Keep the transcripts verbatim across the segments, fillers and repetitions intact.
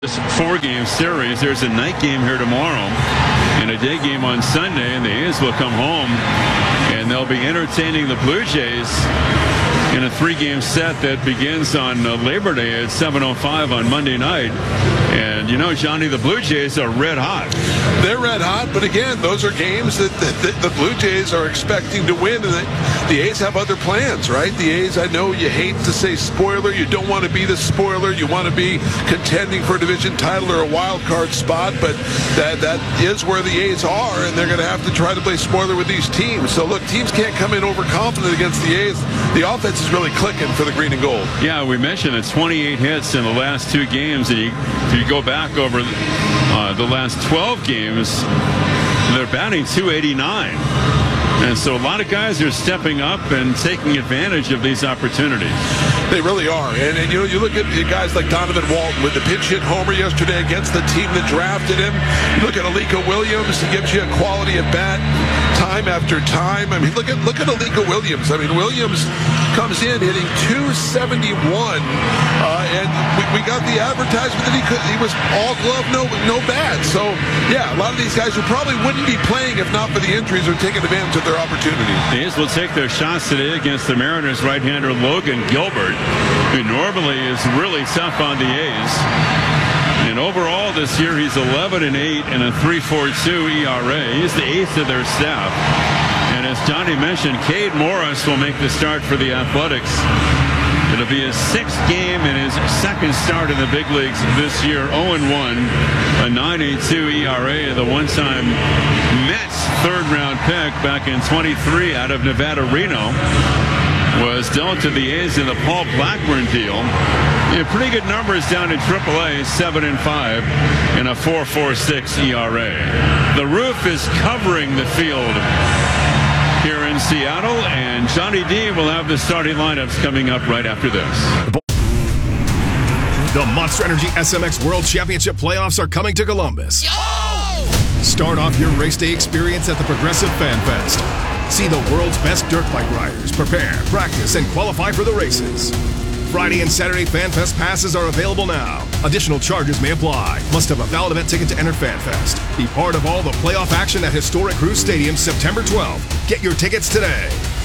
This four-game series. There's a night game here tomorrow and a day game on Sunday, and the A's will come home and they'll be entertaining the Blue Jays in a three-game set that begins on uh, Labor Day at seven oh five on Monday night. And you know, Johnny, the Blue Jays are red hot. They're red hot, but again, those are games that the, the, the Blue Jays are expecting to win, and the, the A's have other plans, right? The A's, I know you hate to say spoiler. You don't want to be the spoiler. You want to be contending for a division title or a wild card spot, but that that is where the A's are, and they're going to have to try to play spoiler with these teams. So look, teams can't come in overconfident against the A's. The offense is really clicking for the green and gold. Yeah, we mentioned it's twenty-eight hits in the last two games, and you, if you go back over uh, the last twelve games, they're batting two eighty-nine. And so a lot of guys are stepping up and taking advantage of these opportunities. They really are. And, and you know, you look at guys like Donovan Walton with the pinch hit homer yesterday against the team that drafted him. You look at Alika Williams, he gives you a quality at bat time after time. I mean, look at look at Alika Williams. I mean, Williams comes in hitting two seventy-one, uh, and we, we got the advertisement that he could, he was all glove, no no bat. So yeah, a lot of these guys who probably wouldn't be playing if not for the injuries are taking advantage of their opportunity. The A's will take their shots today against the Mariners right-hander Logan Gilbert, who normally is really tough on the A's. And overall this year he's eleven and eight and a three point four two E R A. He's the eighth of their staff. And as Johnny mentioned, Cade Morris will make the start for the Athletics. It'll be his sixth game and his second start in the big leagues this year. oh and one, a nine point eight two E R A, the one-time Mets third-round pick back in twenty-three out of Nevada Reno was dealt to the A's in the Paul Blackburn deal. Yeah, pretty good numbers down in triple A, seven and five and a four point four six E R A. The roof is covering the field here in Seattle, and Johnny D will have the starting lineups coming up right after this. The Monster Energy S M X World Championship playoffs are coming to Columbus. Yo! Start off your race day experience at the Progressive Fan Fest. See the world's best dirt bike riders prepare, practice, and qualify for the races. Friday and Saturday Fan Fest passes are available now. Additional charges may apply. Must have a valid event ticket to enter Fan Fest. Be part of all the playoff action at Historic Cruise Stadium September twelfth. Get your tickets today.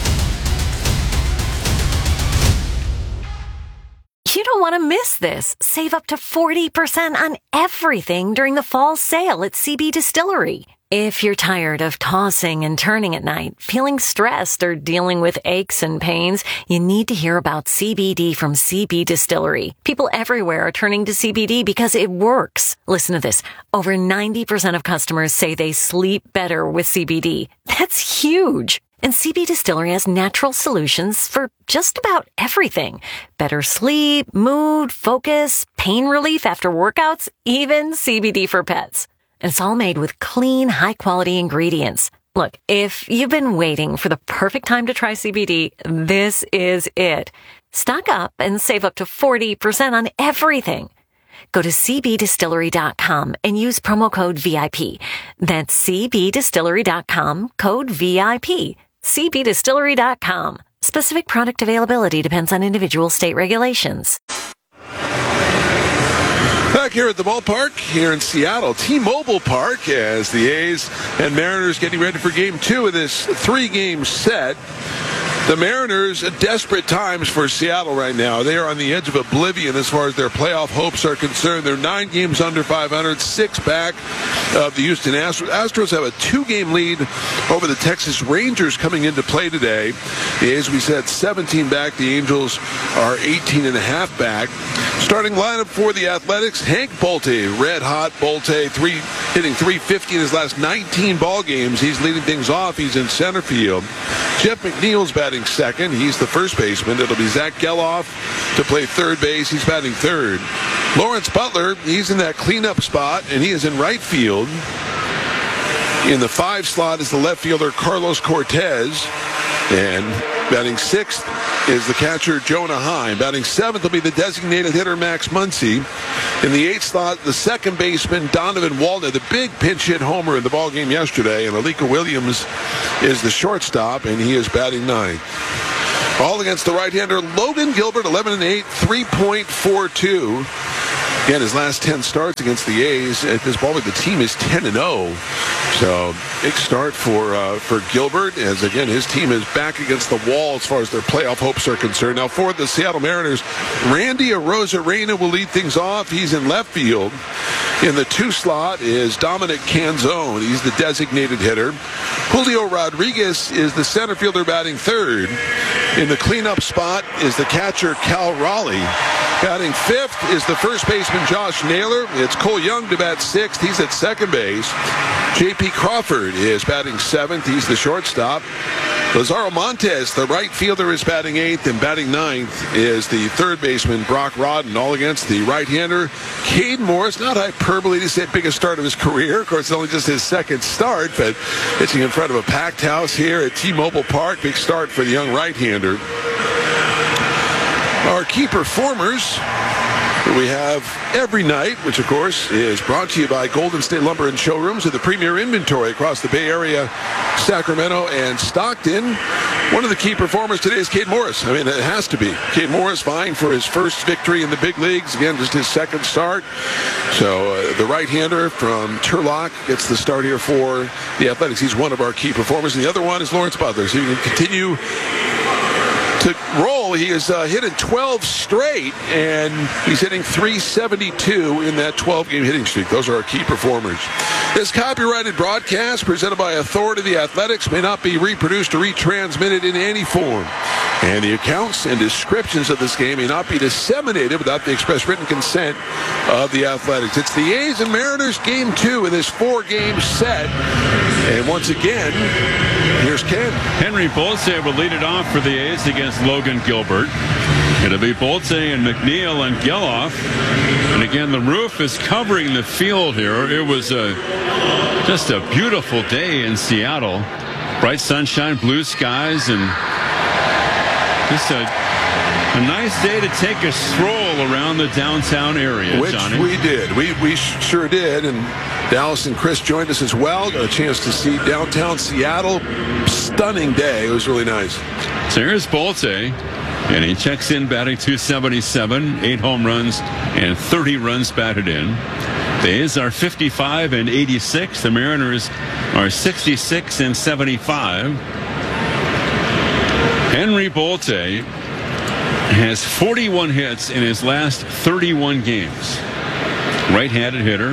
You don't want to miss this. Save up to forty percent on everything during the fall sale at C B Distillery. If you're tired of tossing and turning at night, feeling stressed, or dealing with aches and pains, you need to hear about C B D from C B Distillery. People everywhere are turning to C B D because it works. Listen to this. Over ninety percent of customers say they sleep better with C B D. That's huge. And C B Distillery has natural solutions for just about everything. Better sleep, mood, focus, pain relief after workouts, even C B D for pets. And it's all made with clean, high-quality ingredients. Look, if you've been waiting for the perfect time to try C B D, this is it. Stock up and save up to forty percent on everything. Go to C B distillery dot com and use promo code V I P. That's C B distillery dot com, code V I P. C B distillery dot com. Specific product availability depends on individual state regulations. Back here at the ballpark here in Seattle, T-Mobile Park, as the A's and Mariners getting ready for game two of this three-game set. The Mariners at desperate times for Seattle right now. They are on the edge of oblivion as far as their playoff hopes are concerned. They're nine games under five hundred, six back of the Houston Astros. Astros have a two-game lead over the Texas Rangers coming into play today. The A's, we said, seventeen back. The Angels are eighteen and a half back. Starting lineup for the Athletics, Hank Bolte, red-hot Bolte, three, hitting three fifty in his last nineteen ball games. He's leading things off. He's in center field. Jeff McNeil's batting second. He's the first baseman. It'll be Zach Geloff to play third base. He's batting third. Lawrence Butler, he's in that cleanup spot, and he is in right field. In the five slot is the left fielder Carlos Cortez. And batting sixth is the catcher Jonah Heim. Batting seventh will be the designated hitter Max Muncy. In the eighth slot, the second baseman Donovan Walton, the big pinch hit homer in the ballgame yesterday. And Alika Williams is the shortstop, and he is batting ninth. All against the right-hander Logan Gilbert, eleven and eight, three point four two. Again, his last ten starts against the A's at this ballpark, the team is ten and oh. So big start for uh, for Gilbert, as again his team is back against the wall as far as their playoff hopes are concerned. Now for the Seattle Mariners, Randy Arozarena will lead things off. He's in left field. In the two slot is Dominic Canzone. He's the designated hitter. Julio Rodriguez is the center fielder batting third. In the cleanup spot is the catcher Cal Raleigh. Batting fifth is the first baseman Josh Naylor. It's Cole Young to bat sixth. He's at second base. J P Crawford is batting seventh. He's the shortstop. Lazaro Montes, the right fielder, is batting eighth, and batting ninth is the third baseman Brock Rodden, all against the right-hander Cade Morris. Not hyperbole to say biggest start of his career. Of course, it's only just his second start, but pitching in front of a packed house here at T-Mobile Park. Big start for the young right-hander. Our key performers we have every night, which of course is brought to you by Golden State Lumber and Showrooms with the premier inventory across the Bay Area, Sacramento, and Stockton. One of the key performers today is Cade Morris. I mean, it has to be. Cade Morris vying for his first victory in the big leagues. Again, just his second start. So uh, the right-hander from Turlock gets the start here for the Athletics. He's one of our key performers. And the other one is Lawrence Butler. So you can continue to roll. He has uh, hit in twelve straight, and he's hitting three seventy-two in that twelve-game hitting streak. Those are our key performers. This copyrighted broadcast presented by Authority of the Athletics may not be reproduced or retransmitted in any form. And the accounts and descriptions of this game may not be disseminated without the express written consent of the Athletics. It's the A's and Mariners game two in this four-game set. And once again, here's Ken. Henry Bolte will lead it off for the A's against Logan Gilbert. It'll be Bolte and McNeil and Geloff. And again, the roof is covering the field here. It was a, just a beautiful day in Seattle. Bright sunshine, blue skies, and just a, a nice day to take a stroll around the downtown area, Which Johnny. we did. We, we sure did. And Dallas and Chris joined us as well. Got a chance to see downtown Seattle. Stunning day. It was really nice. So here's Bolte, and he checks in batting two seventy-seven, eight home runs and thirty runs batted in. The A's are fifty-five and eighty-six. The Mariners are sixty-six and seventy-five. Henry Bolte has forty-one hits in his last thirty-one games. Right-handed hitter.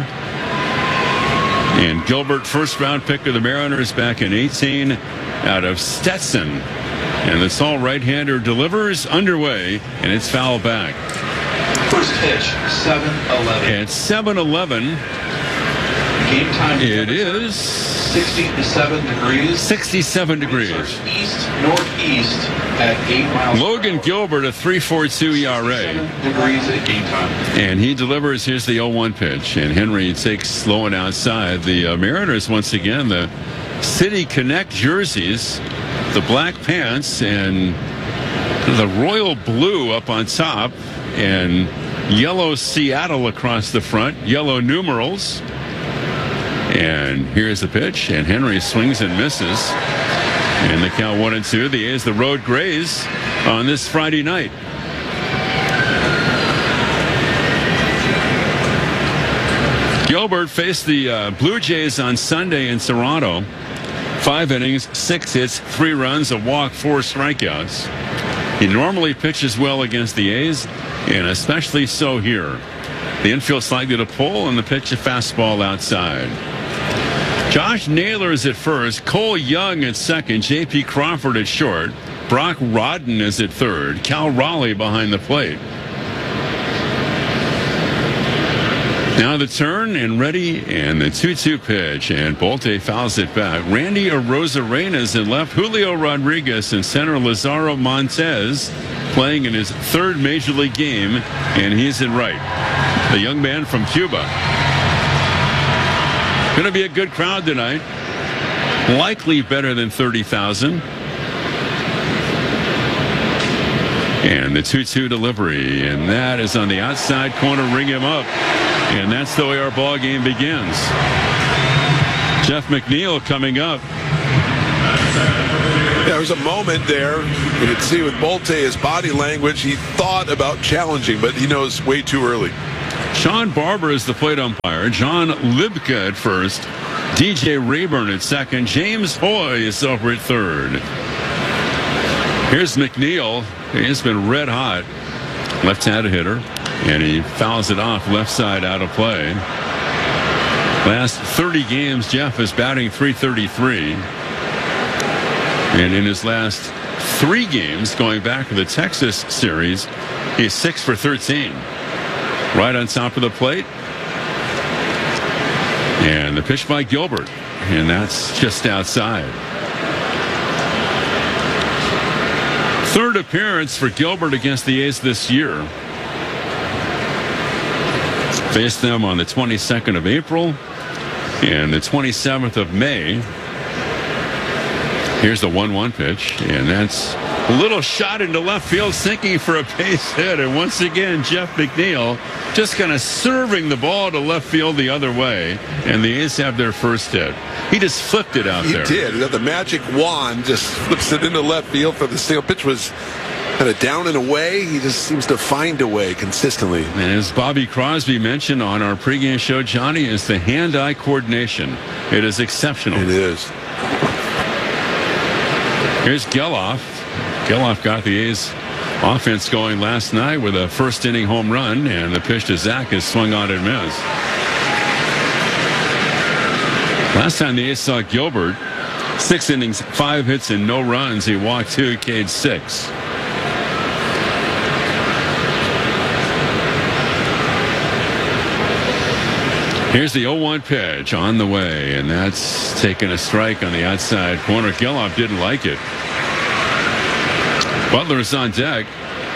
And Gilbert, first-round pick of the Mariners back in eighteen out of Stetson. And the tall right-hander delivers underway, and it's foul back. First pitch, seven eleven. At seven eleven, Game time. it is sixty-seven degrees. sixty-seven degrees. East northeast at eight miles. Logan Gilbert, a three point four two E R A. sixty-seven degrees at game time. And he delivers. Here's the oh one pitch. And Henry takes slow and outside. The uh, Mariners, once again, the City Connect jerseys, the black pants, and the royal blue up on top, and yellow Seattle across the front, yellow numerals. And here's the pitch, and Henry swings and misses. And the count one and two. The A's, the road Grays on this Friday night. Gilbert faced the uh, Blue Jays on Sunday in Toronto. Five innings, six hits, three runs, a walk, four strikeouts. He normally pitches well against the A's, and especially so here. The infield slightly to pull, and the pitch a fastball outside. Josh Naylor is at first, Cole Young at second, J P Crawford at short, Brock Rodden is at third, Cal Raleigh behind the plate. Now the turn and ready, and the two two pitch, and Bolte fouls it back. Randy Arozarena is in left, Julio Rodriguez in center, Lazaro Montes playing in his third major league game, and he's in right. The young man from Cuba. Going to be a good crowd tonight. Likely better than thirty thousand. And the two two delivery, and that is on the outside corner, ring him up. And that's the way our ball game begins. Jeff McNeil coming up. Yeah, there was a moment there. You could see with Bolte, his body language, he thought about challenging, but he knows way too early. Sean Barber is the plate umpire. John Libka at first. D J Rayburn at second. James Hoy is over at third. Here's McNeil. He's been red hot. Left-handed hitter. And he fouls it off left side out of play. Last thirty games, Jeff is batting three thirty-three. And in his last three games, going back to the Texas series, he's six for thirteen. Right on top of the plate. And the pitch by Gilbert. And that's just outside. Third appearance for Gilbert against the A's this year. Faced them on the twenty-second of April and the twenty-seventh of May. Here's the one one pitch, and that's a little shot into left field, sinking for a base hit. And once again, Jeff McNeil just kind of serving the ball to left field the other way, and the A's have their first hit. He just flipped it out he there. He did. He got the magic wand, just flips it into left field for the single. Pitch was kind of down and away. He just seems to find a way consistently. And as Bobby Crosby mentioned on our pregame show, Johnny, is the hand-eye coordination. It is exceptional. It is. Here's Geloff. Geloff got the A's offense going last night with a first inning home run, and the pitch to Zach is swung on and missed. Last time the A's saw Gilbert, six innings, five hits, and no runs. He walked two, K'd six. Here's the oh one pitch on the way, and that's taking a strike on the outside corner. Geloff didn't like it. Butler is on deck.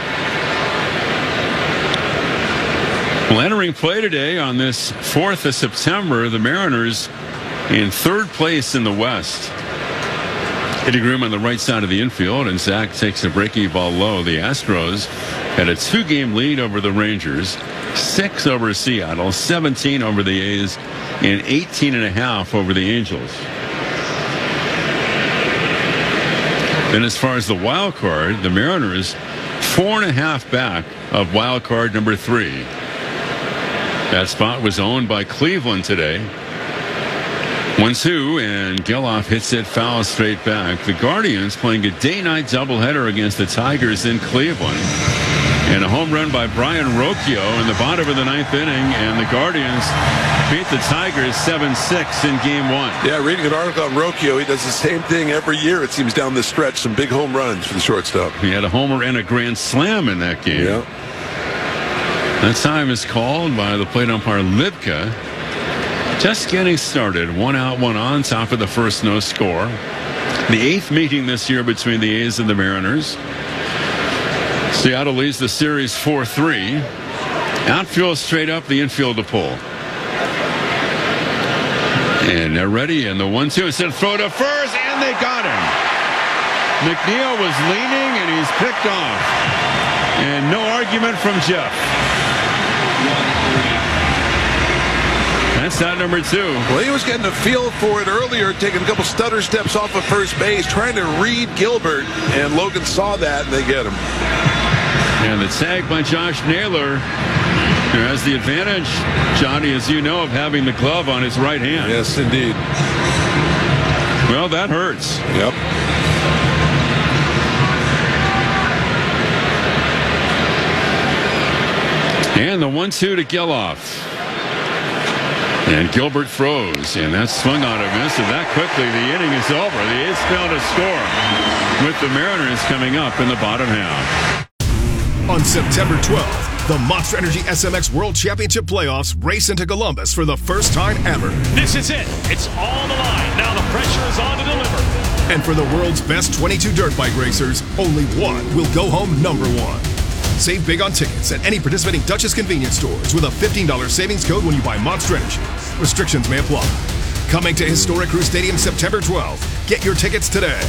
Well, entering play today on this fourth of September, the Mariners in third place in the West. Hitting room on the right side of the infield, and Zach takes a breaking ball low. The Astros had a two-game lead over the Rangers, six over Seattle, seventeen over the A's, and eighteen and a half over the Angels. Then as far as the wild card, the Mariners four and a half back of wild card number three. That spot was owned by Cleveland today. one two, and Geloff hits it foul straight back. The Guardians playing a day-night doubleheader against the Tigers in Cleveland. And a home run by Brian Rocchio in the bottom of the ninth inning, and the Guardians beat the Tigers seven six in game one. Yeah, reading an article on Rocchio, he does the same thing every year, it seems, down the stretch. Some big home runs for the shortstop. He had a homer and a grand slam in that game. Yeah. That time is called by the plate umpire Libka. Just getting started. One out, one on, top of the first, no score. The eighth meeting this year between the A's and the Mariners. Seattle leads the series four three. Outfield straight up, the infield to pull. And they're ready, and the one two instead of throw to first, and they got him. McNeil was leaning, and he's picked off. And no argument from Jeff. That's out number two. Well, he was getting a feel for it earlier, taking a couple stutter steps off of first base, trying to read Gilbert, and Logan saw that, and they get him. And the tag by Josh Naylor, who has the advantage, Johnny, as you know, of having the glove on his right hand. Yes, indeed. Well, that hurts. Yep. And the one two to Geloff. And Gilbert throws, and that's swung on a miss, and that quickly the inning is over. The A's failed to score, with the Mariners coming up in the bottom half. On September twelfth, the Monster Energy S M X World Championship Playoffs race into Columbus for the first time ever. This is it. It's on the line. Now the pressure is on to deliver. And for the world's best twenty-two dirt bike racers, only one will go home number one. Save big on tickets at any participating Dutchess convenience stores with a fifteen dollars savings code when you buy Monster Energy. Restrictions may apply. Coming to Historic Crew Stadium September twelfth. Get your tickets today.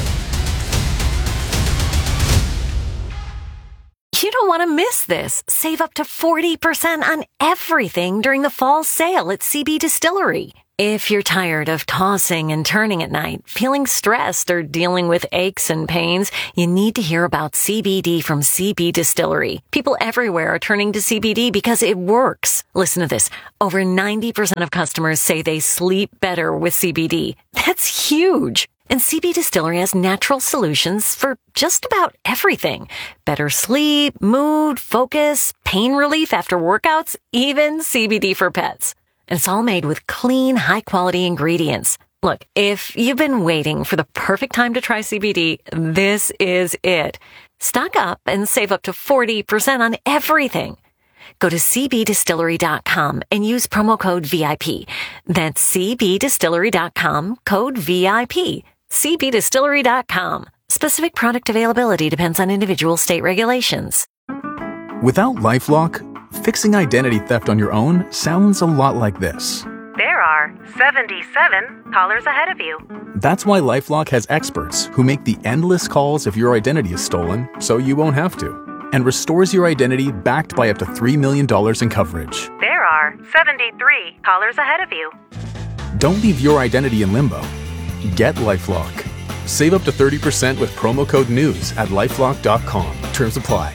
You don't want to miss this. Save up to forty percent on everything during the fall sale at C B Distillery. If you're tired of tossing and turning at night, feeling stressed, or dealing with aches and pains, you need to hear about C B D from C B Distillery. People everywhere are turning to C B D because it works. Listen to this. Over ninety percent of customers say they sleep better with C B D. That's huge. And C B Distillery has natural solutions for just about everything. Better sleep, mood, focus, pain relief after workouts, even C B D for pets. And it's all made with clean, high-quality ingredients. Look, if you've been waiting for the perfect time to try C B D, this is it. Stock up and save up to forty percent on everything. Go to c b distillery dot com and use promo code V I P. That's c b distillery dot com, code V I P. c b distillery dot com. Specific product availability depends on individual state regulations. Without LifeLock, fixing identity theft on your own sounds a lot like this. There are seventy-seven callers ahead of you. That's why LifeLock has experts who make the endless calls if your identity is stolen so you won't have to, and restores your identity backed by up to three million dollars in coverage. There are seventy-three callers ahead of you. Don't leave your identity in limbo. Get LifeLock. Save up to thirty percent with promo code NEWS at lifelock dot com. Terms apply.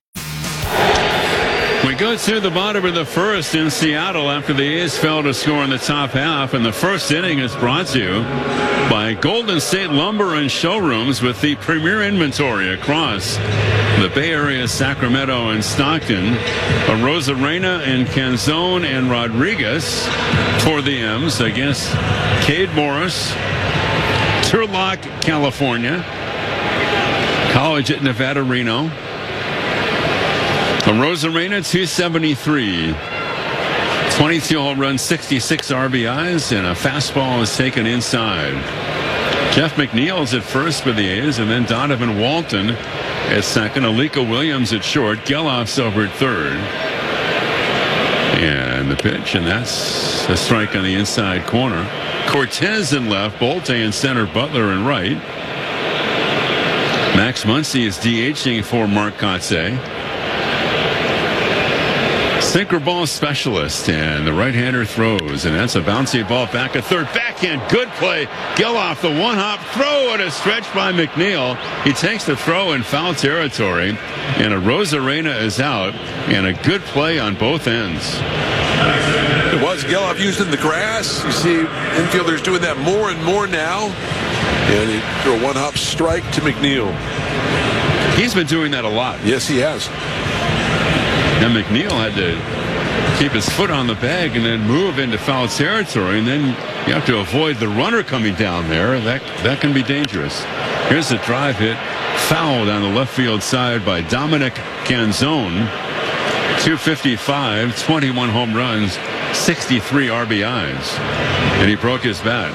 We go to the bottom of the first in Seattle after the A's failed to score in the top half, and the first inning is brought to you by Golden State Lumber and Showrooms with the premier inventory across the Bay Area, Sacramento, and Stockton. Rosarena and Canzone and Rodriguez for the M's against Cade Morris, Turlock, California, College at Nevada, Reno. Rosarena, two seventy-three. twenty-two home runs, sixty-six R B Is, and a fastball is taken inside. Jeff McNeil's at first for the A's, and then Donovan Walton at second. Alika Williams at short. Geloff's over at third. And the pitch, and that's a strike on the inside corner. Cortez in left, Bolte in center, Butler in right. Max Muncy is DHing for Mark Kotsay. Sinker ball specialist, and the right-hander throws, and that's a bouncy ball back at third. Backhand, good play. Geloff, the one-hop throw, and a stretch by McNeil. He takes the throw in foul territory, and a Rosarena is out, and a good play on both ends. It was Geloff used in the grass. You see infielders doing that more and more now. And he threw a one-hop strike to McNeil. He's been doing that a lot. Yes, he has. And McNeil had to keep his foot on the bag and then move into foul territory, and then you have to avoid the runner coming down there. That that can be dangerous. Here's a drive hit, fouled on the left field side by Dominic Canzone. two fifty-five, twenty-one home runs, sixty-three R B Is, and he broke his bat.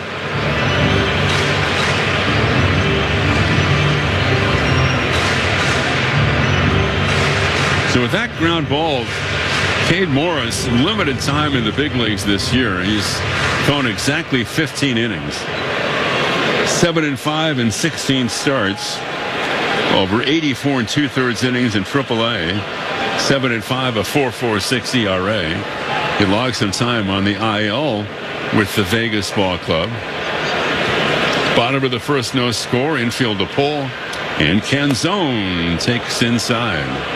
So with that ground ball, Cade Morris, limited time in the big leagues this year. He's thrown exactly fifteen innings. seven and five and sixteen starts. Over eighty-four and two-thirds innings in triple A. seven and five, a four point four six E R A. He logged some time on the I L with the Vegas Ball Club. Bottom of the first, no score. Infield to pull. And Canzone takes inside.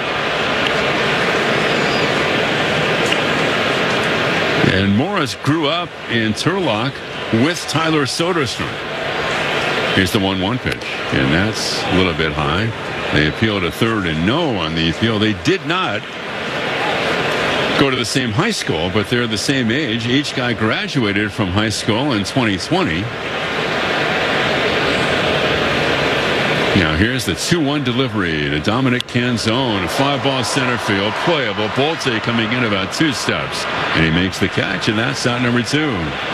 And Morris grew up in Turlock with Tyler Soderstrom. Here's the one one pitch, and that's a little bit high. They appealed to third and no on the appeal. They did not go to the same high school, but they're the same age. Each guy graduated from high school in twenty twenty. Now here's the two one delivery to Dominic Canzone. A fly ball center field, playable. Bolte coming in about two steps, and he makes the catch, and that's out number two.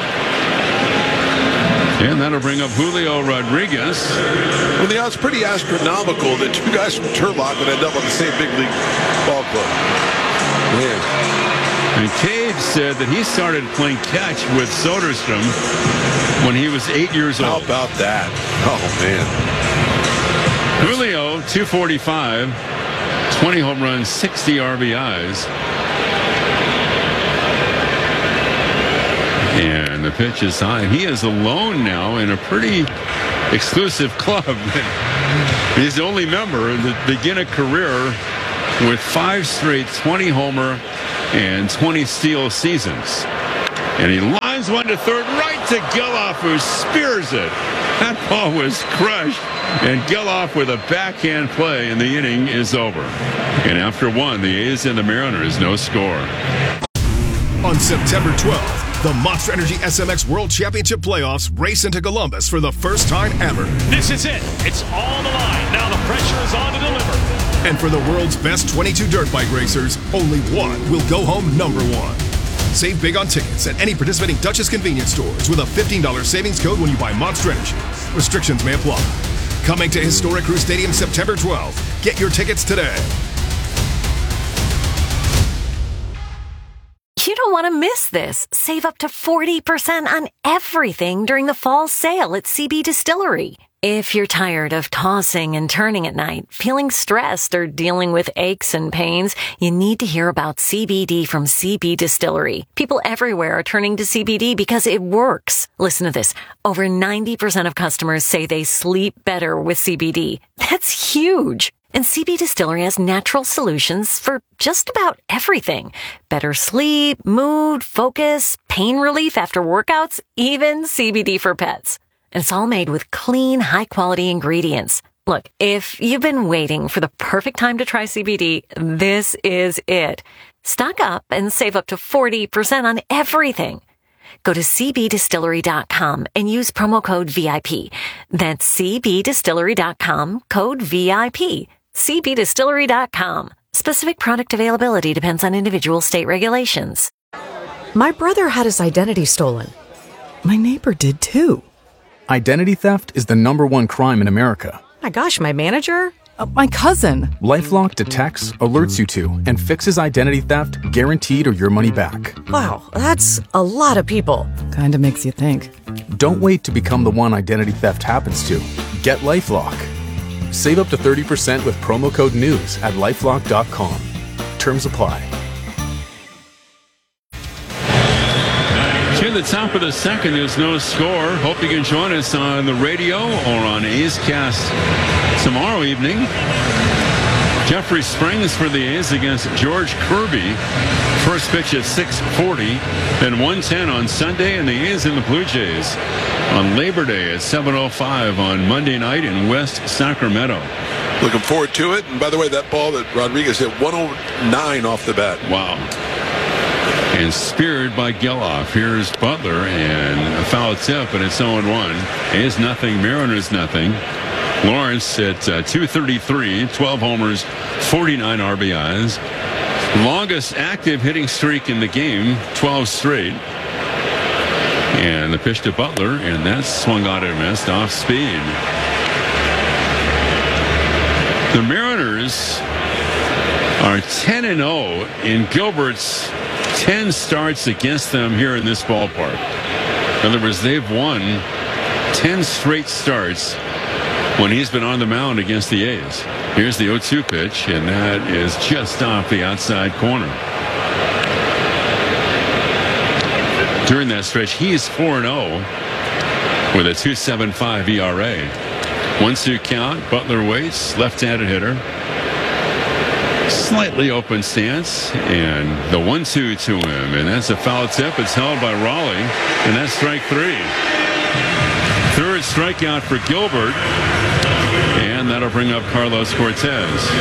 And that'll bring up Julio Rodriguez. Well, the odds pretty astronomical that two guys from Turlock would end up on the same big league ball club. Man. And Cade said that he started playing catch with Soderstrom when he was eight years old. How about that? Oh, man. Julio, two forty-five, twenty home runs, sixty R B Is. And the pitch is high. He is alone now in a pretty exclusive club. He's the only member to begin a career with five straight twenty homer and twenty steal seasons. And he lines one to third, right to Geloff, who spears it. That ball was crushed. And Geloff with a backhand play, and the inning is over. And after one, the A's and the Mariners, no score. On September twelfth, the Monster Energy S M X World Championship Playoffs race into Columbus for the first time ever. This is it. It's on the line. Now the pressure is on to deliver. And for the world's best twenty-two dirt bike racers, only one will go home number one. Save big on tickets at any participating Duchess convenience stores with a fifteen dollars savings code when you buy Monster Energy. Restrictions may apply. Coming to historic Crew Stadium September twelfth. Get your tickets today. You don't want to miss this. Save up to forty percent on everything during the fall sale at C B Distillery. If you're tired of tossing and turning at night, feeling stressed, or dealing with aches and pains, you need to hear about C B D from C B Distillery. People everywhere are turning to C B D because it works. Listen to this. Over ninety percent of customers say they sleep better with C B D. That's huge. And C B Distillery has natural solutions for just about everything. Better sleep, mood, focus, pain relief after workouts, even C B D for pets. And it's all made with clean, high-quality ingredients. Look, if you've been waiting for the perfect time to try C B D, this is it. Stock up and save up to forty percent on everything. Go to c b distillery dot com and use promo code V I P. That's c b distillery dot com, code V I P. c b distillery dot com. Specific product availability depends on individual state regulations. My brother had his identity stolen. My neighbor did too. Identity theft is the number one crime in America. My gosh, my manager? Uh, my cousin. LifeLock detects, alerts you to, and fixes identity theft guaranteed or your money back. Wow, that's a lot of people. Kinda makes you think. Don't wait to become the one identity theft happens to. Get LifeLock. Save up to thirty percent with promo code NEWS at lifelock dot com. Terms apply. To the top of the second, there's no score. Hope you can join us on the radio or on A's Cast tomorrow evening. Jeffrey Springs for the A's against George Kirby. First pitch at six forty, then one ten on Sunday, and the A's and the Blue Jays on Labor Day at seven oh five on Monday night in West Sacramento. Looking forward to it. And by the way, that ball that Rodriguez hit, one oh nine off the bat. Wow. And speared by Geloff. Here's Butler, and a foul tip, and it's oh one. A's nothing, Mariners nothing. Lawrence at uh, two thirty-three, twelve homers, forty-nine R B Is. Longest active hitting streak in the game, twelve straight. And the pitch to Butler, and that swung out and missed off speed. The Mariners are ten and oh in Gilbert's ten starts against them here in this ballpark. In other words, they've won ten straight starts when he's been on the mound against the A's. Here's the oh two pitch, and that is just off the outside corner. During that stretch, he is four and oh with a two point seven five E R A. one two count, Butler waits, left-handed hitter. Slightly open stance, and the one two to him, and that's a foul tip. It's held by Raleigh, and that's strike three. Third strikeout for Gilbert, and that'll bring up Carlos Cortez.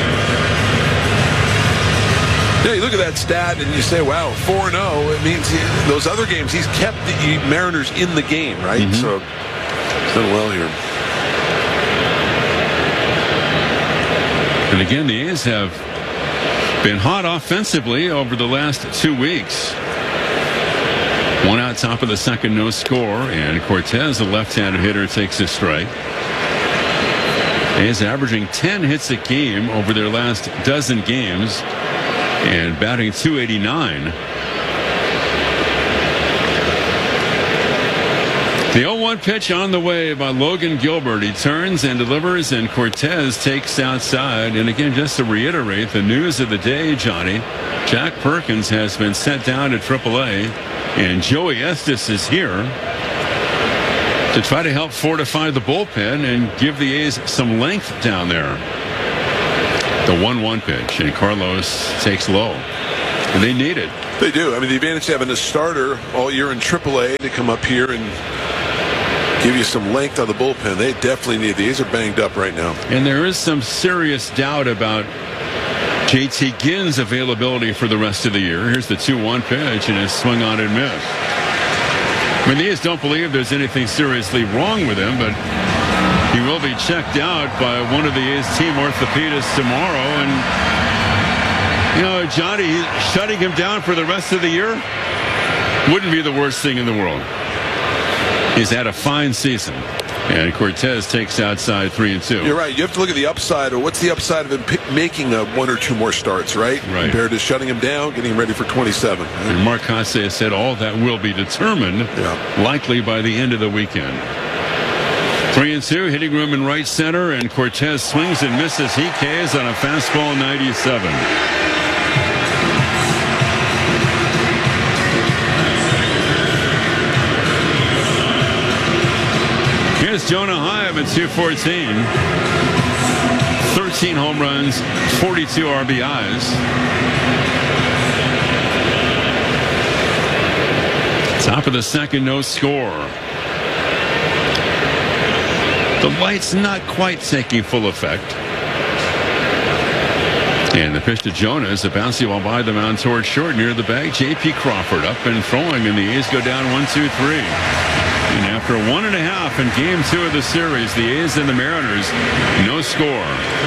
Yeah, you look at that stat and you say, wow, four and oh. It means he, those other games, he's kept the Mariners in the game, right? Mm-hmm. So, he's done well here. And again, the A's have been hot offensively over the last two weeks. One out top of the second, no score, and Cortez, a left-handed hitter, takes a strike. A's averaging ten hits a game over their last dozen games and batting two eighty-nine. The oh one pitch on the way by Logan Gilbert. He turns and delivers, and Cortez takes outside. And again, just to reiterate the news of the day, Johnny, Jack Perkins has been sent down to triple A And Joey Estes is here to try to help fortify the bullpen and give the A's some length down there. The one one pitch, and Carlos takes low. And they need it. They do. I mean, the advantage of having a starter all year in triple A to come up here and give you some length on the bullpen. They definitely need. The A's are banged up right now. And there is some serious doubt about J T Ginn's availability for the rest of the year. Here's the two one pitch, and a swing on and miss. I mean, the A's don't believe there's anything seriously wrong with him, but he will be checked out by one of the A's team orthopedists tomorrow. And, you know, Johnny, shutting him down for the rest of the year wouldn't be the worst thing in the world. He's had a fine season. And Cortez takes outside three and two. You're right. You have to look at the upside, or what's the upside of him pick, making a one or two more starts, right? Right. Compared to shutting him down, getting him ready for twenty-seven. And Mark Kotsay has said all that will be determined yeah. likely by the end of the weekend. Three and two, hitting room in right center, and Cortez swings and misses. He Ks on a fastball ninety-seven. Here's Jonah Heim at two fourteen. thirteen home runs, forty-two R B Is. Top of the second, no score. The light's not quite taking full effect. And the pitch to Jonah is a bouncy ball by the mound toward short near the bag. J P Crawford up and throwing, and the A's go down one two three. And after one and a half in game two of the series, the A's and the Mariners, no score.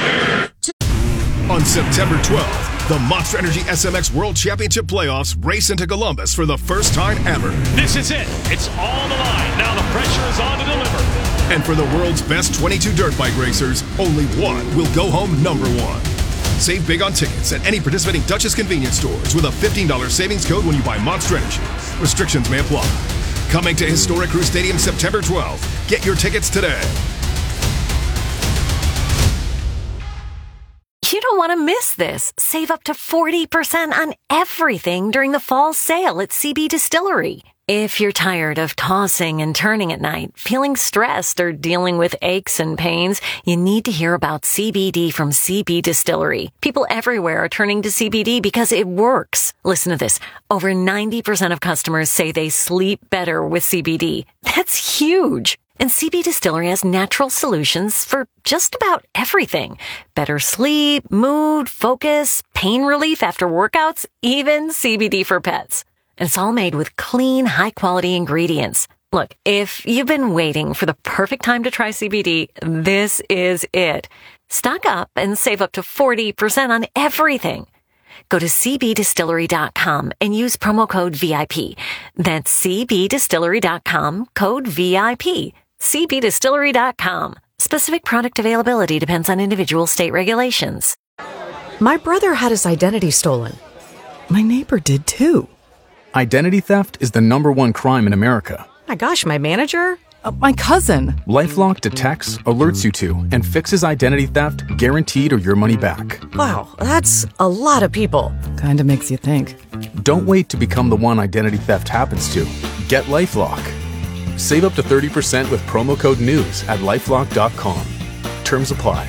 On September twelfth, the Monster Energy S M X World Championship Playoffs race into Columbus for the first time ever. This is it. It's all on the line. Now the pressure is on to deliver. And for the world's best twenty-two dirt bike racers, only one will go home number one. Save big on tickets at any participating Duchess convenience stores with a fifteen dollars savings code when you buy Monster Energy. Restrictions may apply. Coming to Historic Crew Stadium September twelfth. Get your tickets today. You don't want to miss this. Save up to forty percent on everything during the fall sale at C B Distillery. If you're tired of tossing and turning at night, feeling stressed, or dealing with aches and pains, you need to hear about C B D from C B Distillery. People everywhere are turning to C B D because it works. Listen to this. Over ninety percent of customers say they sleep better with C B D. That's huge. And C B Distillery has natural solutions for just about everything. Better sleep, mood, focus, pain relief after workouts, even C B D for pets. And it's all made with clean, high-quality ingredients. Look, if you've been waiting for the perfect time to try C B D, this is it. Stock up and save up to forty percent on everything. Go to c b distillery dot com and use promo code V I P. That's c b distillery dot com, code V I P. c b distillery dot com. Specific product availability depends on individual state regulations. My brother had his identity stolen. My neighbor did too. Identity theft is the number one crime in America. My gosh, my manager? Uh, my cousin. LifeLock detects, alerts you to, and fixes identity theft guaranteed or your money back. Wow, that's a lot of people. Kinda makes you think. Don't wait to become the one identity theft happens to. Get LifeLock. Save up to thirty percent with promo code NEWS at lifelock dot com. Terms apply.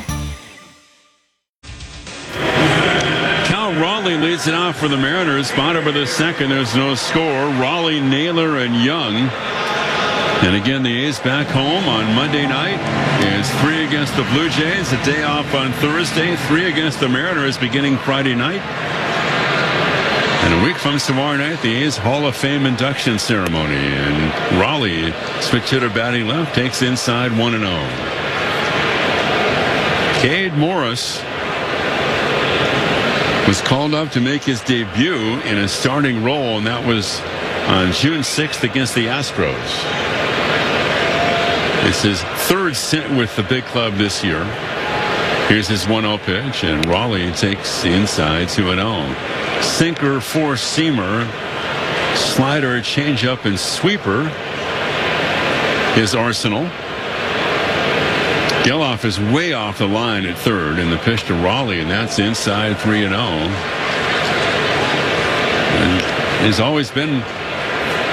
Cal Raleigh leads it off for the Mariners. Bottom of the second, there's no score. Raleigh, Naylor, and Young. And again, the A's back home on Monday night. It's three against the Blue Jays. A day off on Thursday. Three against the Mariners beginning Friday night. And a week from tomorrow night, the A's Hall of Fame induction ceremony. And Raleigh, switch hitter batting left, takes inside one and oh. Cade Morris was called up to make his debut in a starting role, and that was on June sixth against the Astros. It's his third stint with the big club this year. Here's his one oh pitch, and Raleigh takes inside two and oh. Sinker, four-seamer, slider, changeup, and sweeper. His arsenal. Geloff is way off the line at third, and the pitch to Raleigh, and that's inside three and oh. And he's always been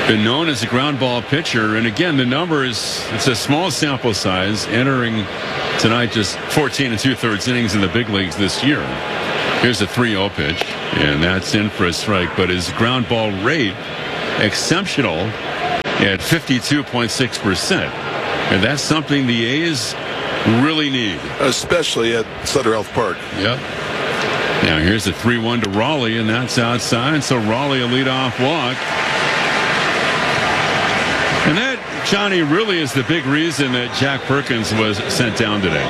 been known as a ground ball pitcher. And again, the number is, it's a small sample size, entering tonight just fourteen and two-thirds innings in the big leagues this year. Here's a three oh pitch, and that's in for a strike. But his ground ball rate, exceptional at fifty-two point six percent. And that's something the A's really need. Especially at Sutter Health Park. Yep. Now here's a three one to Raleigh, and that's outside. So Raleigh a leadoff walk. And that, Johnny, really is the big reason that Jack Perkins was sent down today.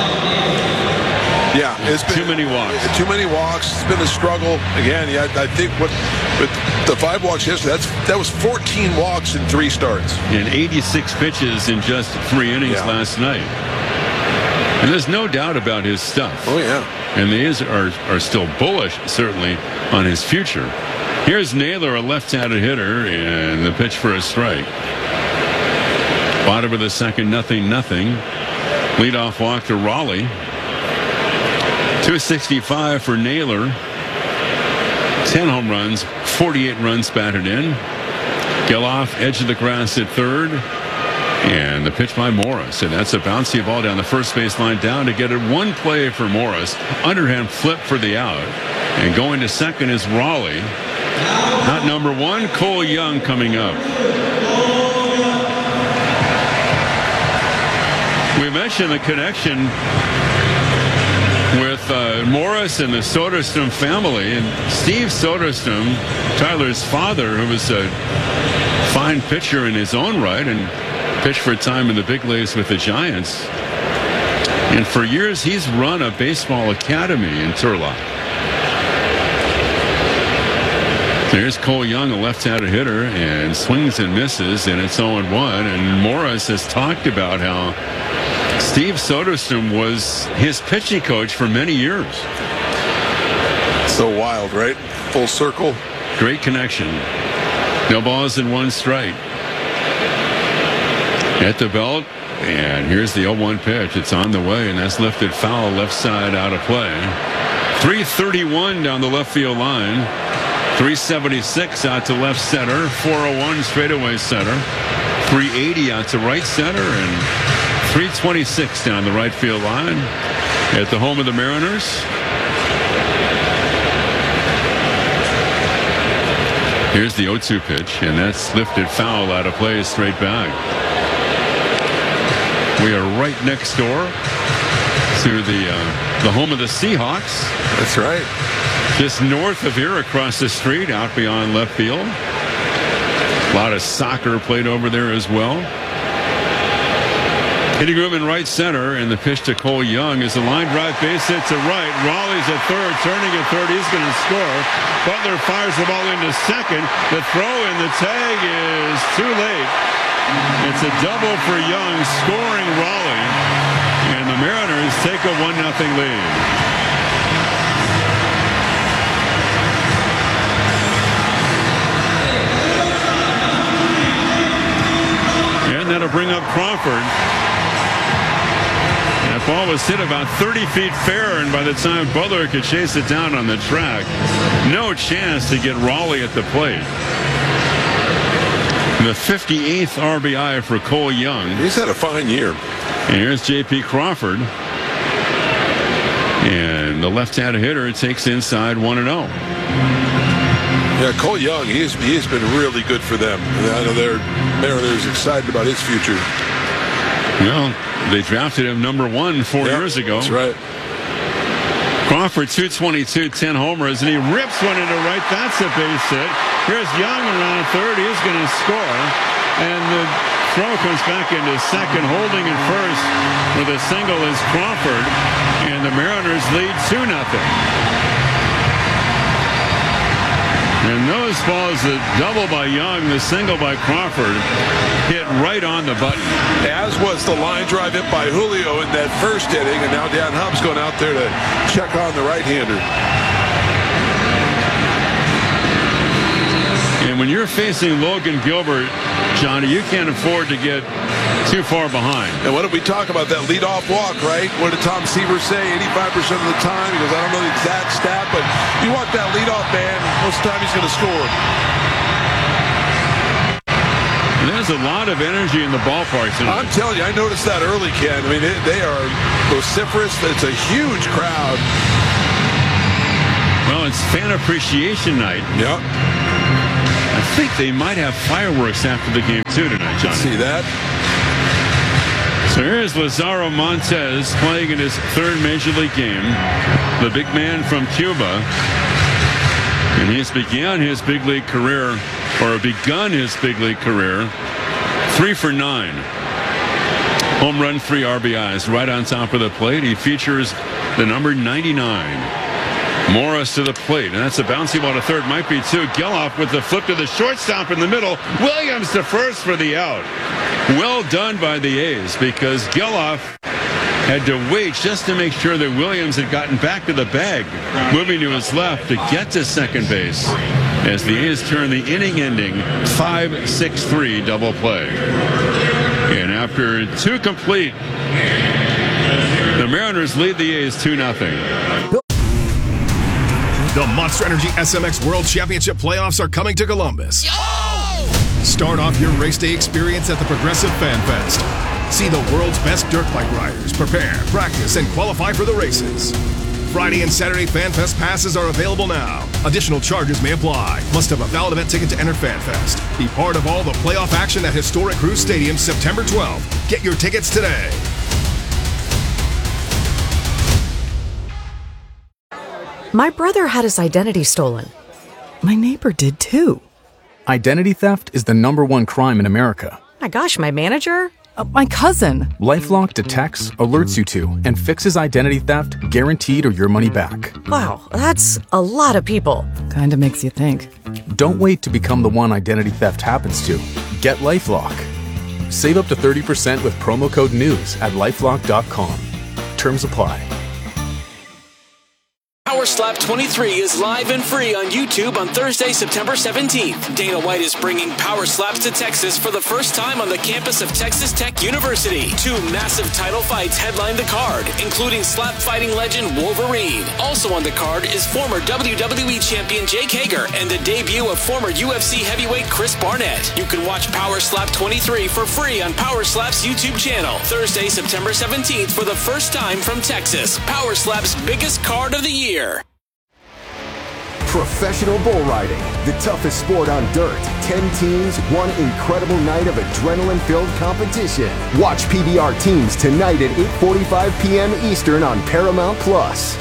Yeah, it's been too many walks. Too many walks. It's been a struggle. Again, yeah, I think what with the five walks yesterday, that's that was fourteen walks in three starts. And eighty-six pitches in just three innings yeah. last night. And there's no doubt about his stuff. Oh, yeah. And the A's are, are still bullish, certainly, on his future. Here's Naylor, a left-handed hitter, and the pitch for a strike. Bottom of the second, nothing, nothing. Leadoff walk to Raleigh. two sixty-five for Naylor. ten home runs, forty-eight runs batted in. Geloff, edge of the grass at third. And the pitch by Morris. And that's a bouncy ball down the first base line down to get it. One play for Morris. Underhand flip for the out. And going to second is Raleigh. Not number one, Cole Young coming up. We mentioned the connection with uh, Morris and the Soderstrom family. And Steve Soderstrom, Tyler's father, who was a fine pitcher in his own right and pitched for a time in the big leagues with the Giants. And for years, he's run a baseball academy in Turlock. There's Cole Young, a left-handed hitter, and swings and misses, and it's oh and one. And Morris has talked about how Steve Soderstrom was his pitching coach for many years. So wild, right? Full circle. Great connection. No balls in one strike. At the belt, and here's the oh one pitch. It's on the way, and that's lifted foul, left side out of play. three thirty-one down the left field line. three seventy-six out to left center. four oh one straightaway center. three eighty out to right center, and three twenty-six down the right field line at the home of the Mariners. Here's the oh two pitch, and that's lifted foul out of play, straight back. We are right next door to the uh, the home of the Seahawks. That's right. Just north of here, across the street, out beyond left field. A lot of soccer played over there as well. Hitting room in right center, and the pitch to Cole Young is a line drive base hit to right. Raleigh's at third, turning at third. He's going to score. Butler fires the ball into second. The throw and the tag is too late. It's a double for Young, scoring Raleigh, and the Mariners take a one nothing lead. And that'll bring up Crawford. That ball was hit about thirty feet fair, and by the time Butler could chase it down on the track, no chance to get Raleigh at the plate. The fifty-eighth R B I for Cole Young. He's had a fine year. And here's J P Crawford. And the left-handed hitter takes inside one and oh. Yeah, Cole Young, he has, he has been really good for them. I know they're Mariners excited about his future. Well, they drafted him number one four yep, years ago. That's right. Crawford, two twenty-two, ten homers, and he rips one into right. That's a base hit. Here's Young around third. He's going to score. And the throw comes back into second. Holding at first with a single is Crawford. And the Mariners lead two nothing. And those balls, the double by Young, the single by Crawford, hit right on the button. As was the line drive hit by Julio in that first inning, and now Dan Hubb's going out there to check on the right-hander. And when you're facing Logan Gilbert, Johnny, you can't afford to get too far behind. And what did we talk about? That leadoff walk, right? What did Tom Seaver say? eighty-five percent of the time. He goes, I don't know the exact stat, but you want that leadoff man, most of the time he's going to score. And there's a lot of energy in the ballpark tonight. I'm telling you, I noticed that early, Ken. I mean, they, they are vociferous. It's a huge crowd. Well, it's fan appreciation night. Yep. I think they might have fireworks after the game, too, tonight, John. See that? So here's Lazaro Montes playing in his third Major League game. The big man from Cuba. And he's began his big league career, or begun his big league career, three for nine. Home run, three R B Is right on top of the plate. He features the number ninety-nine. Morris to the plate, and that's a bouncy ball to third. Might be two. Geloff with the flip to the shortstop in the middle. Williams to first for the out. Well done by the A's, because Geloff had to wait just to make sure that Williams had gotten back to the bag, moving to his left to get to second base as the A's turn the inning-ending five six three double play. And after two complete, the Mariners lead the A's two nothing. The Monster Energy S M X World Championship playoffs are coming to Columbus. Start off your race day experience at the Progressive Fan Fest. See the world's best dirt bike riders prepare, practice, and qualify for the races. Friday and Saturday Fan Fest passes are available now. Additional charges may apply. Must have a valid event ticket to enter Fan Fest. Be part of all the playoff action at Historic Crews Stadium September twelfth. Get your tickets today. My brother had his identity stolen. My neighbor did too. Identity theft is the number one crime in America. My gosh, my manager? Uh, my cousin. LifeLock detects, alerts you to, and fixes identity theft guaranteed or your money back. Wow, that's a lot of people. Kinda makes you think. Don't wait to become the one identity theft happens to. Get LifeLock. Save up to thirty percent with promo code NEWS at lifelock dot com. Terms apply. Power Slap twenty-three is live and free on YouTube on Thursday, September seventeenth. Dana White is bringing Power Slaps to Texas for the first time on the campus of Texas Tech University. Two massive title fights headline the card, including slap fighting legend Wolverine. Also on the card is former W W E champion Jake Hager and the debut of former U F C heavyweight Chris Barnett. You can watch Power Slap twenty-three for free on Power Slap's YouTube channel. Thursday, September seventeenth for the first time from Texas. Power Slap's biggest card of the year. Professional bull riding, the toughest sport on dirt. Ten teams, one incredible night of adrenaline-filled competition. Watch P B R Teams tonight at eight forty-five p.m. Eastern on Paramount Plus.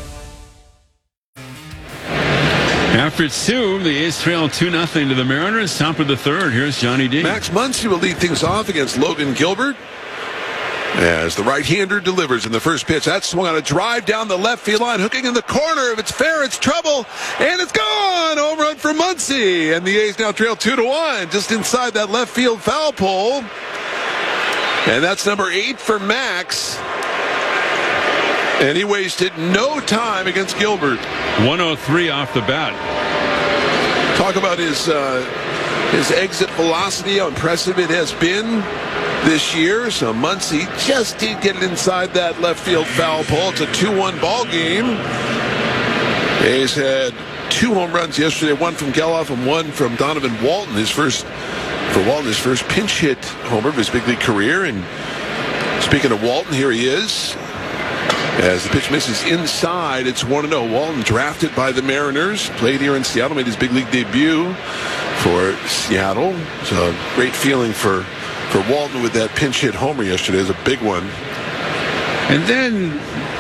After two, the A's trail two nothing to the Mariners. Top of the third, here's Johnny D. Max Muncy will lead things off against Logan Gilbert as the right-hander delivers in the first pitch. That swung on a drive down the left field line, hooking in the corner. If it's fair, it's trouble, and it's gone. Home run for Muncy, and the A's now trail two to one, just inside that left field foul pole. And that's number eight for Max. And he wasted no time against Gilbert. one oh three off the bat. Talk about his uh, his exit velocity, how impressive it has been this year. So Muncy just did get it inside that left field foul pole. It's a two one ball game. A's had two home runs yesterday, one from Geloff and one from Donovan Walton. His first, for Walton, his first pinch hit homer of his big league career. And speaking of Walton, here he is. As the pitch misses inside, it's one oh. Walton, drafted by the Mariners, played here in Seattle, made his big league debut for Seattle. It's a great feeling for For Walton with that pinch hit homer yesterday. Is a big one. And then,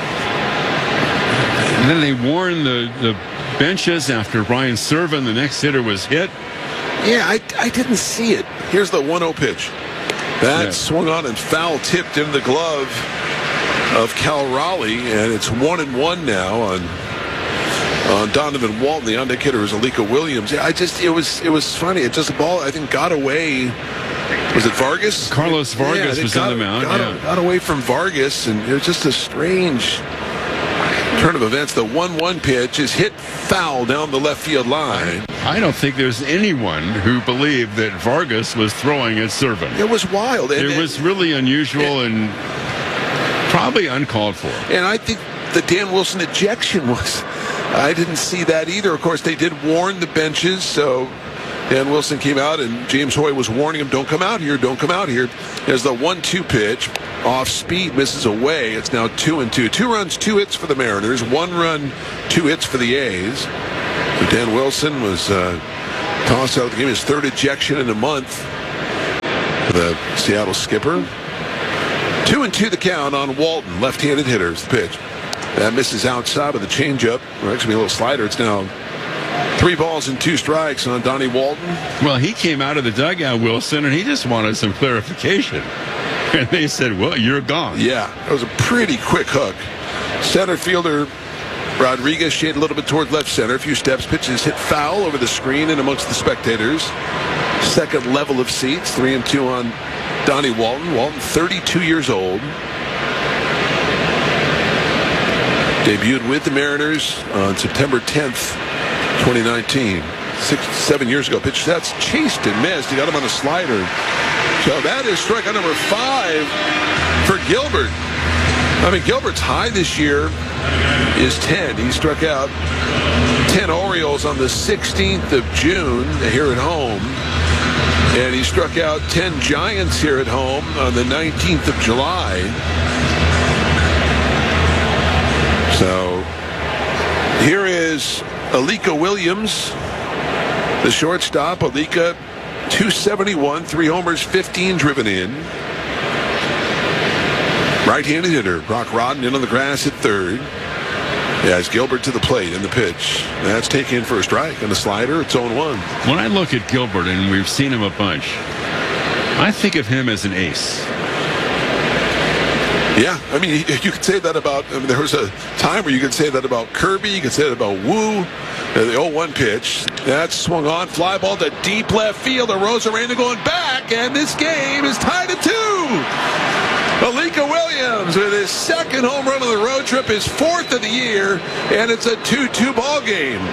and then they warned the, the benches after Ryan Servan, the next hitter, was hit. Yeah, I, I didn't see it. Here's the one oh pitch. That yeah. swung on and foul tipped in the glove of Cal Raleigh, and it's one and one now on on Donovan Walton. The on-deck hitter is Alika Williams. Yeah, I just it was it was funny. It just the ball I think got away. Was it Vargas? Carlos Vargas yeah, was got, on the mound. Got, yeah. got away from Vargas, and it was just a strange turn of events. The one one pitch is hit foul down the left field line. I don't think there's anyone who believed that Vargas was throwing at Servan. It was wild. And, it was really unusual and, and probably uncalled for. And I think the Dan Wilson ejection was, I didn't see that either. Of course, they did warn the benches, so Dan Wilson came out, and James Hoy was warning him, don't come out here, don't come out here. As the one two pitch, off speed, misses away. It's now two and two. Two runs, two hits for the Mariners. One run, two hits for the A's. So Dan Wilson was uh, tossed out of the game. His third ejection in a month for the Seattle skipper. Two and two the count on Walton, left-handed hitter. The pitch. That misses outside of the changeup. Or actually a little slider. It's now three balls and two strikes on Donnie Walton. Well, he came out of the dugout, Wilson, and he just wanted some clarification. And they said, well, you're gone. Yeah, that was a pretty quick hook. Center fielder Rodriguez shaded a little bit toward left center. A few steps. Pitches hit foul over the screen and amongst the spectators. Second level of seats. Three and two on Donnie Walton. Walton, thirty-two years old. Debuted with the Mariners on September tenth, twenty nineteen. Six, seven years ago. Pitch that's chased and missed. He got him on a slider. So that is strikeout number five for Gilbert. I mean, Gilbert's high this year is ten. He struck out ten Orioles on the sixteenth of June here at home. And he struck out ten Giants here at home on the nineteenth of July. So here is Alika Williams, the shortstop. Alika, two seventy-one, three homers, fifteen driven in. Right-handed hitter. Brock Rodden in on the grass at third. Yeah, it's Gilbert to the plate in the pitch. That's taken in for a strike. And the slider, it's oh one. When I look at Gilbert, and we've seen him a bunch, I think of him as an ace. Yeah, I mean, you could say that about, I mean, there was a time where you could say that about Kirby, you could say that about Wu. Uh, the oh one pitch, that's swung on, fly ball to deep left field. Arozarena going back, and this game is tied at two. Alika Williams with his second home run on the road trip, his fourth of the year, and it's a two two ball game.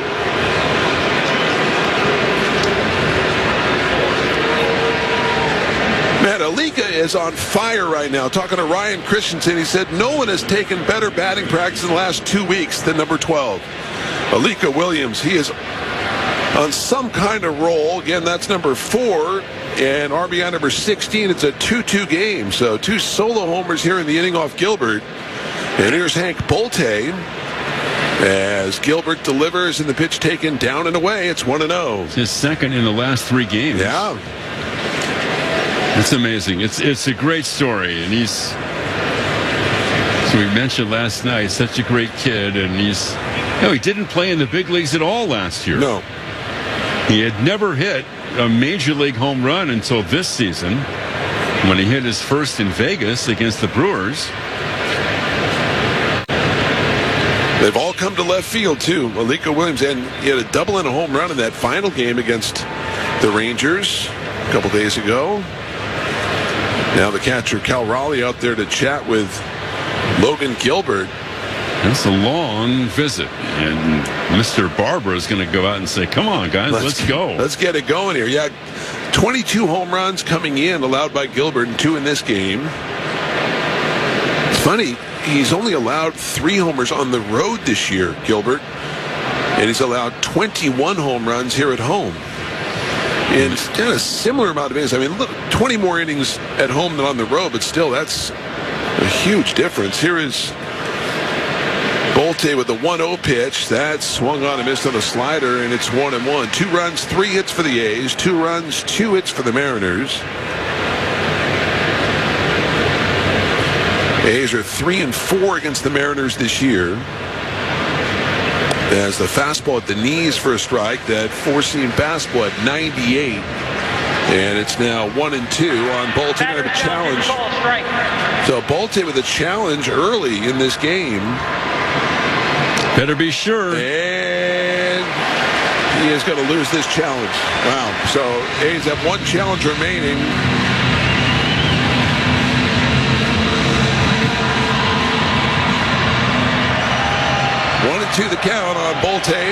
Man, Alika is on fire right now. Talking to Ryan Christensen, he said no one has taken better batting practice in the last two weeks than number twelve. Alika Williams, he is on some kind of roll. Again, that's number four. And R B I number sixteen, it's a two two game. So two solo homers here in the inning off Gilbert. And here's Hank Bolte as Gilbert delivers and the pitch taken down and away. It's one and oh. His second in the last three games. Yeah. It's amazing. It's it's a great story. And he's, so we mentioned last night, such a great kid. And he's, you know, he didn't play in the big leagues at all last year. No. He had never hit a major league home run until this season when he hit his first in Vegas against the Brewers. They've all come to left field too. Alika Williams, and he had a double and a home run in that final game against the Rangers a couple days ago. Now the catcher Cal Raleigh out there to chat with Logan Gilbert. That's a long visit, and Mister Barber is going to go out and say, come on, guys, let's, let's go. Let's get it going here. Yeah, twenty-two home runs coming in, allowed by Gilbert, and two in this game. It's funny, he's only allowed three homers on the road this year, Gilbert, and he's allowed twenty-one home runs here at home. And it's kind of a similar amount of innings. I mean, twenty more innings at home than on the road, but still, that's a huge difference. Here is Bolte with the one oh pitch. That swung on and missed on a slider, and it's one and one. Two runs, three hits for the A's. Two runs, two hits for the Mariners. A's are three and four against the Mariners this year. As the fastball at the knees for a strike, that four-seam fastball at ninety-eight. And it's now one and two on Bolte. Going to have a challenge. So Bolte with a challenge early in this game. Better be sure. And he is going to lose this challenge. Wow. So A's have one challenge remaining. One and two the count on Bolte.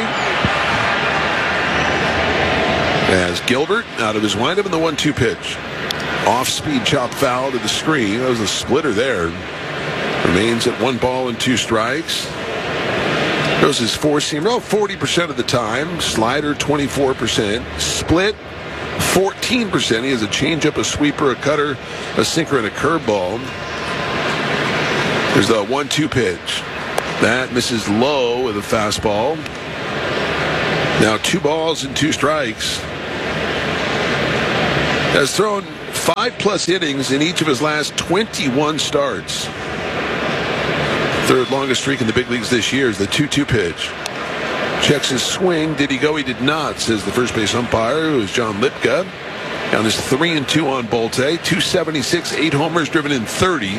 As Gilbert out of his windup in the one two pitch. Off-speed chop foul to the screen. That was a splitter there. Remains at one ball and two strikes. Goes his four-seam roll forty percent of the time. Slider twenty-four percent. Split fourteen percent. He has a changeup, a sweeper, a cutter, a sinker, and a curveball. There's the one two pitch. That misses low with a fastball. Now two balls and two strikes. Has thrown five-plus innings in each of his last twenty-one starts. Third longest streak in the big leagues this year is the two two pitch. Checks his swing. Did he go? He did not, says the first base umpire, who is John Lipka. Down is three and two on Bolte. two seventy-six, eight homers, driven in thirty.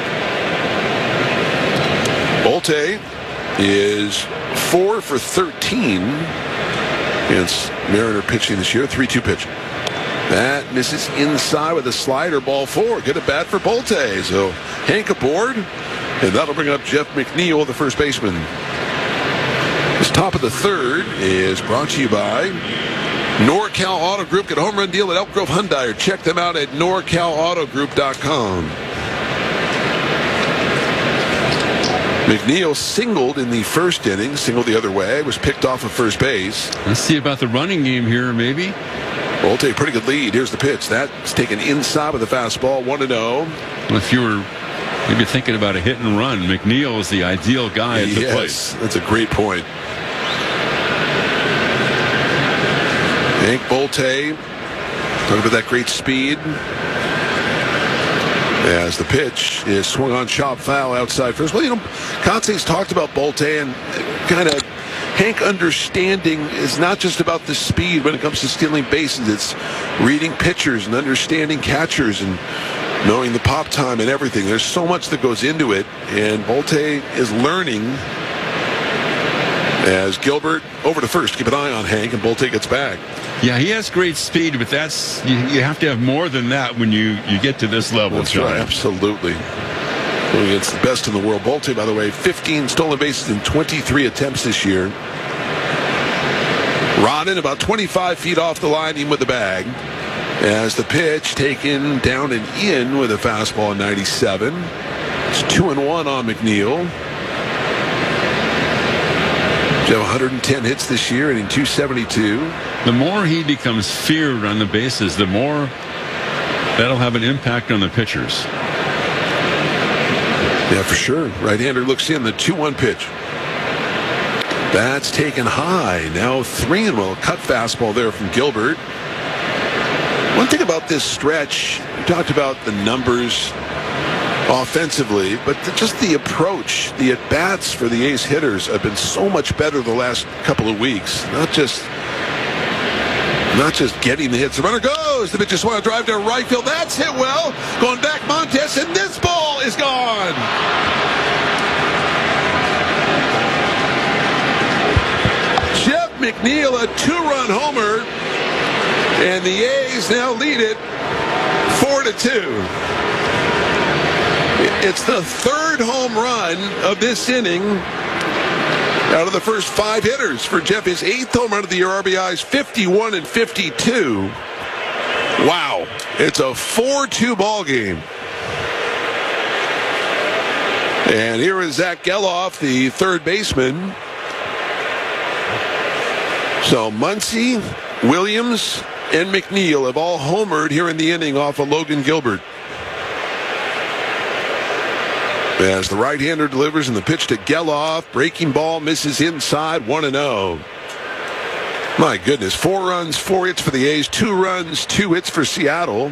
Bolte is four for thirteen against Mariner pitching this year. three two pitch. That misses inside with a slider, ball four. Good at bat for Bolte. So Hank aboard, and that'll bring up Jeff McNeil, the first baseman. This top of the third is brought to you by NorCal Auto Group. Get a home run deal at Elk Grove Hyundai, or check them out at nor cal auto group dot com. McNeil singled in the first inning, singled the other way, was picked off of first base. Let's see about the running game here, maybe. Bolte, pretty good lead. Here's the pitch. That's taken inside with a fastball, one and oh. Well, if you were maybe thinking about a hit and run, McNeil is the ideal guy at the yes, plate. That's a great point. Hank Bolte, talking about that great speed. As the pitch is swung on, chop foul outside first. Well, you know, Kotze's talked about Bolte, and kind of Hank understanding is not just about the speed when it comes to stealing bases. It's reading pitchers and understanding catchers and knowing the pop time and everything. There's so much that goes into it, and Bolte is learning. As Gilbert over to first, keep an eye on Hank, and Bolte gets back. Yeah, he has great speed, but that's you, you have to have more than that when you, you get to this level. That's John. right, absolutely. Going against the best in the world. Bolte, by the way, fifteen stolen bases in twenty-three attempts this year. Rodden about twenty-five feet off the line, even with the bag. As the pitch taken down and in with a fastball, ninety-seven. It's two and one on McNeil. He's one hundred ten hits this year, and in two seventy-two. The more he becomes feared on the bases, the more that'll have an impact on the pitchers. Yeah, for sure. Right-hander looks in, the two one pitch. That's taken high. Now three and one. Cut fastball there from Gilbert. One thing about this stretch, we talked about the numbers offensively, but the, just the approach, the at-bats for the A's hitters have been so much better the last couple of weeks. Not just not just getting the hits. The runner goes. The pitch just want to drive to right field. That's hit well. Going back Montes, and this ball is gone. Jeff McNeil, a two-run homer, and the A's now lead it four to two. It's the third home run of this inning out of the first five hitters for Jeff. His eighth home run of the year. R B Is fifty-one and fifty-two. Wow. It's a four two ball game. And here is Zach Geloff, the third baseman. So Muncy, Williams, and McNeil have all homered here in the inning off of Logan Gilbert. As the right-hander delivers, and the pitch to Geloff, breaking ball misses inside, one and oh. My goodness, four runs, four hits for the A's, two runs, two hits for Seattle.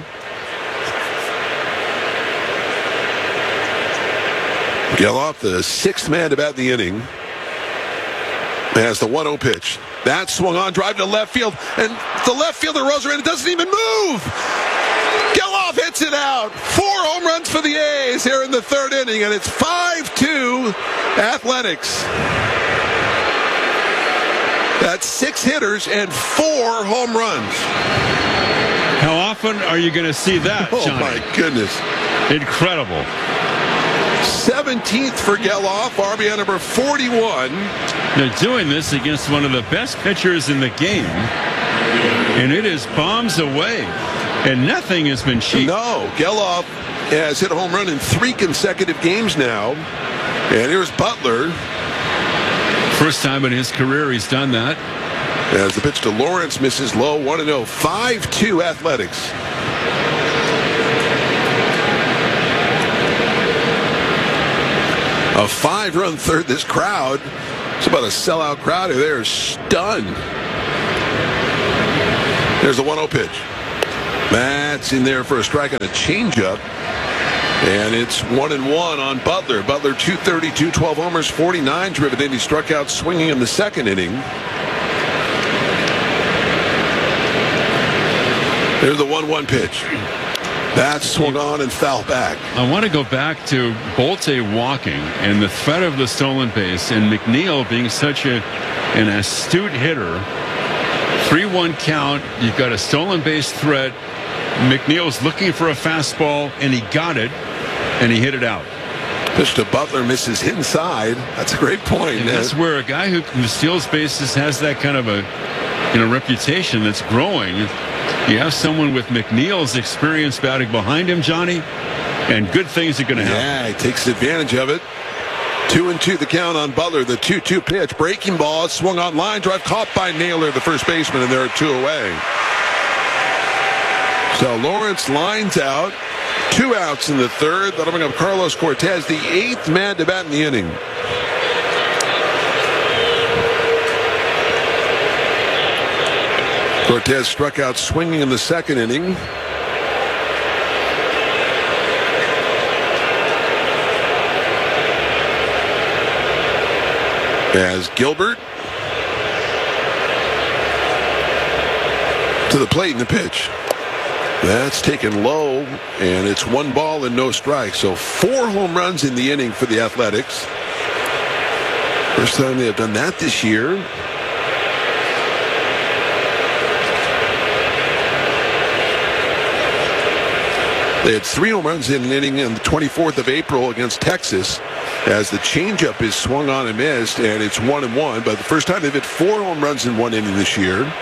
Geloff, the sixth man to bat in the inning, has the one oh pitch. That swung on, drive to left field, and the left fielder rolls around, it doesn't even move. Geloff hits it out. Four home runs for the A's here in the third inning, and it's five two Athletics. That's six hitters and four home runs. How often are you going to see that, Oh, Johnny? my goodness. Incredible. seventeenth for Geloff, R B I number forty-one. They're doing this against one of the best pitchers in the game, and it is bombs away, and nothing has been cheap. No, Geloff has hit a home run in three consecutive games now. And here's Butler. First time in his career he's done that. As the pitch to Lawrence misses low, one and oh, five two Athletics. A five-run third. This crowd, it's about a sellout crowd. They're stunned. There's the one oh pitch. That's in there for a strike and a changeup. And it's one and one on Butler. Butler two thirty-two, twelve homers, forty-nine driven in. He struck out swinging in the second inning. There's the one one pitch. That swung on and fouled back. I want to go back to Bolte walking and the threat of the stolen base and McNeil being such a, an astute hitter. three one count. You've got a stolen base threat. McNeil's looking for a fastball, and he got it, and he hit it out. Pitch to Butler, misses inside. That's a great point. And that's where a guy who, who steals bases has that kind of a you know reputation that's growing. You have someone with McNeil's experience batting behind him, Johnny, and good things are going to happen. Yeah, he takes advantage of it. Two and two the count on Butler. The two two pitch. Breaking ball. Swung on line drive. Caught by Naylor, the first baseman, and they're two away. So Lawrence lines out. Two outs in the third. That'll bring up Carlos Cortez, the eighth man to bat in the inning. Cortez struck out swinging in the second inning. As Gilbert to the plate in the pitch. That's taken low, and it's one ball and no strike. So four home runs in the inning for the Athletics. First time they have done that this year. They had three home runs in an inning on the twenty-fourth of April against Texas, as the changeup is swung on and missed, and it's one and one. But the first time they've hit four home runs in one inning this year.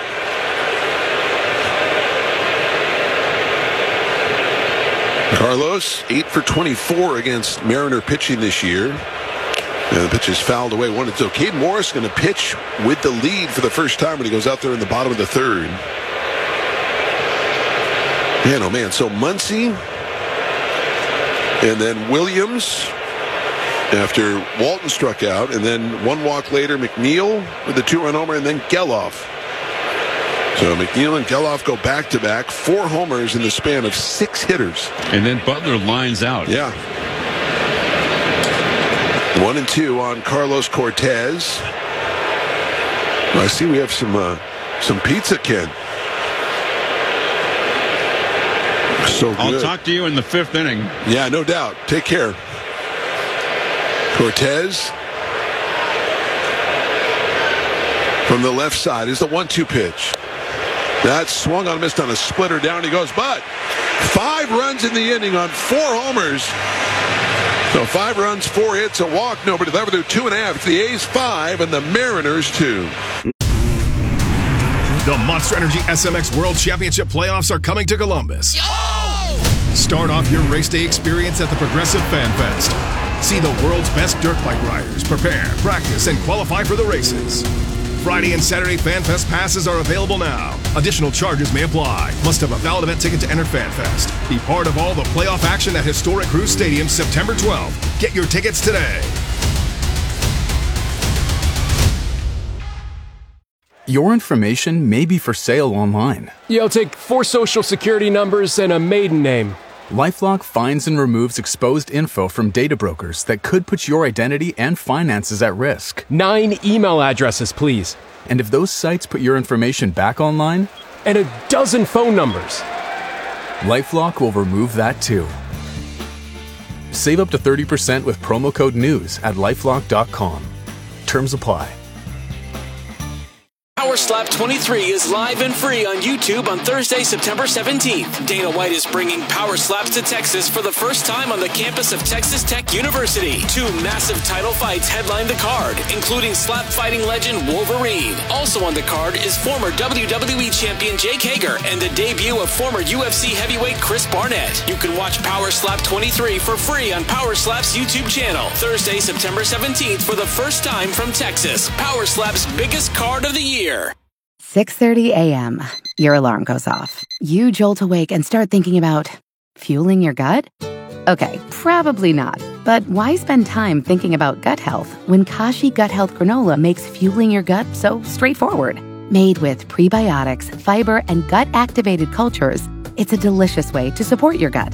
Carlos, eight for twenty-four against Mariner pitching this year. And the pitch is fouled away. One and two. Cade Morris going to pitch with the lead for the first time when he goes out there in the bottom of the third. Man, oh man. So Muncy and then Williams after Walton struck out. And then one walk later, McNeil with the two-run homer, and then Geloff. So McNeil and Geloff go back-to-back. Four homers in the span of six hitters. And then Butler lines out. Yeah. One and two on Carlos Cortez. Well, I see we have some uh, some pizza, Ken. So good. I'll talk to you in the fifth inning. Yeah, no doubt. Take care. Cortez from the left side is the one two pitch. That swung on, missed on a splitter. Down he goes, but five runs in the inning on four homers. So five runs, four hits, a walk, nobody left. They're two and a half. It's the A's five and the Mariners two. The Monster Energy S M X World Championship playoffs are coming to Columbus. Yo! Start off your race day experience at the Progressive Fan Fest. See the world's best dirt bike riders prepare, practice, and qualify for the races. Friday and Saturday Fan Fest passes are available now. Additional charges may apply. Must have a valid event ticket to enter Fan Fest. Be part of all the playoff action at Historic Cruise Stadium September twelfth. Get your tickets today. Your information may be for sale online. Yeah, I'll take four social security numbers and a maiden name. LifeLock finds and removes exposed info from data brokers that could put your identity and finances at risk. Nine email addresses, please. And if those sites put your information back online? And a dozen phone numbers. LifeLock will remove that too. Save up to thirty percent with promo code NEWS at lifelock dot com. Terms apply. Power Slap twenty-three is live and free on YouTube on Thursday, September seventeenth. Dana White is bringing Power Slaps to Texas for the first time on the campus of Texas Tech University. Two massive title fights headline the card, including slap fighting legend Wolverine. Also on the card is former W W E champion Jake Hager and the debut of former U F C heavyweight Chris Barnett. You can watch Power Slap twenty-three for free on Power Slap's YouTube channel Thursday, September seventeenth for the first time from Texas. Power Slap's biggest card of the year. six thirty a.m. Your alarm goes off. You jolt awake and start thinking about fueling your gut? Okay, probably not. But why spend time thinking about gut health when Kashi Gut Health Granola makes fueling your gut so straightforward? Made with prebiotics, fiber, and gut-activated cultures, it's a delicious way to support your gut.